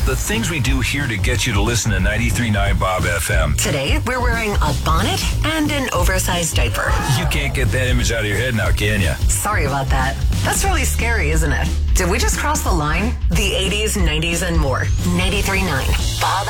the things we do here to get you to listen to 93.9 Bob FM. Today, we're wearing a bonnet and an oversized diaper. You can't get that image out of your head now, can you? Sorry about that. That's really scary, isn't it? Did we just cross the line? The 80s, 90s, and more. 93.9 Bob